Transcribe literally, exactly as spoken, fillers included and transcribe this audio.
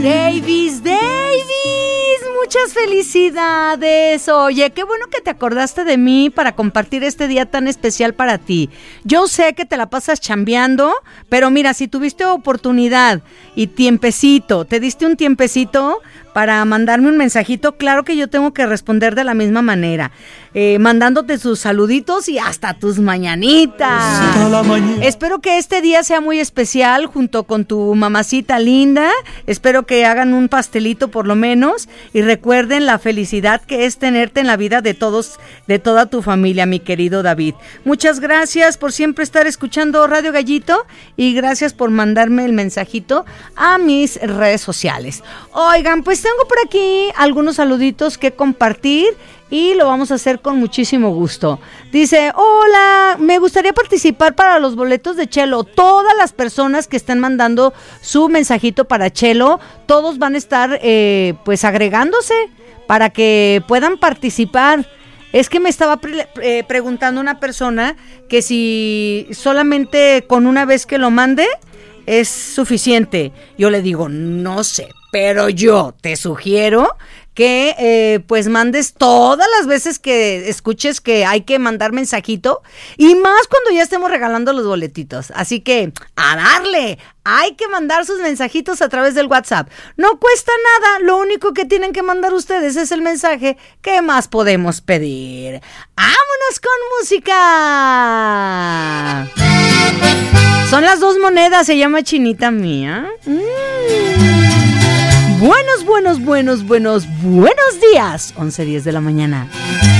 Davis, Davis, muchas felicidades. Oye, qué bueno que te acordaste de mí para compartir este día tan especial para ti. Yo sé que te la pasas chambeando, pero mira, si tuviste oportunidad y tiempecito, te diste un tiempecito para mandarme un mensajito, claro que yo tengo que responder de la misma manera, eh, mandándote sus saluditos y hasta tus mañanitas. Espero que este día sea muy especial junto con tu mamacita linda. Espero que hagan un pastelito por lo menos y recuerden la felicidad que es tenerte en la vida de todos, de toda tu familia, mi querido David. Muchas gracias por siempre estar escuchando Radio Gallito y gracias por mandarme el mensajito a mis redes sociales. Oigan, pues tengo por aquí algunos saluditos que compartir y lo vamos a hacer con muchísimo gusto. Dice, hola, me gustaría participar para los boletos de Chelo. Todas las personas que estén mandando su mensajito para Chelo, todos van a estar eh, pues agregándose para que puedan participar. Es que me estaba pre- eh, preguntando una persona que si solamente con una vez que lo mande es suficiente. Yo le digo, no sé, pero yo te sugiero que eh, pues mandes todas las veces que escuches que hay que mandar mensajito y más cuando ya estemos regalando los boletitos. Así que a darle, hay que mandar sus mensajitos a través del WhatsApp. No cuesta nada, lo único que tienen que mandar ustedes es el mensaje. ¿Qué más podemos pedir? ¡Vámonos con música! Son las dos monedas, se llama Chinita Mía. Mm. Buenos, buenos, buenos, buenos, buenos días. once diez de la mañana.